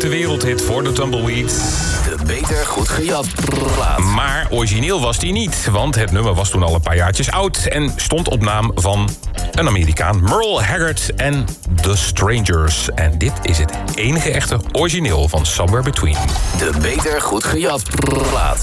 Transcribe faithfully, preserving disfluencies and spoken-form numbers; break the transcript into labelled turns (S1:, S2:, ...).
S1: grote wereldhit voor de Tumbleweed.
S2: De Beter Goed Gejat plaat.
S1: Maar origineel was die niet, want het nummer was toen al een paar jaartjes oud... en stond op naam van een Amerikaan, Merle Haggard en The Strangers. En dit is het enige echte origineel van Somewhere Between.
S2: De Beter Goed Gejat plaat.